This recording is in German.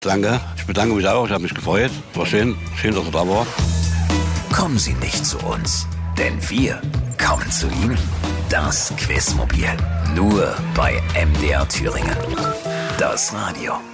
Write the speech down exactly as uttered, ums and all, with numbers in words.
Danke, ich bedanke mich auch, ich habe mich gefreut. War schön, schön, dass er da war. Kommen Sie nicht zu uns, denn wir kommen zu Ihnen. Das Quizmobil, nur bei M D R Thüringen. Das Radio.